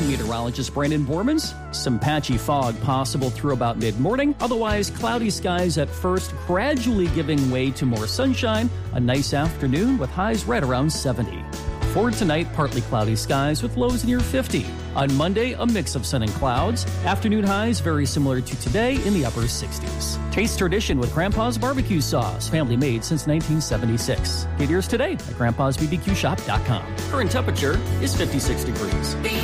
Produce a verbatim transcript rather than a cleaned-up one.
I'm meteorologist Brandon Bormans. Some patchy fog possible through about mid-morning. Otherwise, cloudy skies at first, gradually giving way to more sunshine. A nice afternoon with highs right around seventy. For tonight, partly cloudy skies with lows near fifty. On Monday, a mix of sun and clouds. Afternoon highs very similar to today in the upper sixties. Taste tradition with Grandpa's Barbecue Sauce, family made since nineteen seventy-six. Get yours today at grandpas b b q shop dot com. Current temperature is fifty-six degrees.